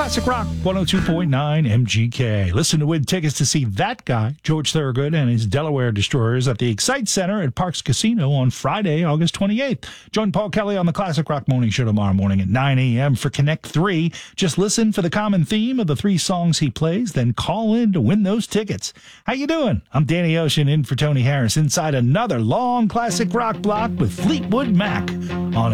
Classic Rock 102.9 MGK. Listen to win tickets to see that guy, George Thorogood, and his Delaware Destroyers at the Excite Center at Parks Casino on Friday, August 28th. Join Paul Kelly on the Classic Rock Morning Show tomorrow morning at 9 a.m. for Connect 3. Just listen for the common theme of the 3 songs he plays, then call in to win those tickets. How you doing? I'm Danny Ocean in for Tony Harris inside another long classic rock block with Fleetwood Mac on